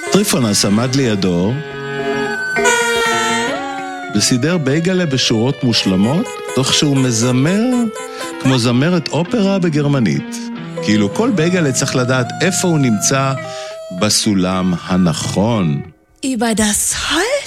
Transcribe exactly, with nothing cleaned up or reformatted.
טריפונס עמד לידו וסידר בייגלה בשורות מושלמות, תוך שהוא מזמר כמו זמרת אופרה בגרמנית. כאילו כל בייגלה צריך לדעת איפה הוא נמצא בסולם הנכון. Über das Holz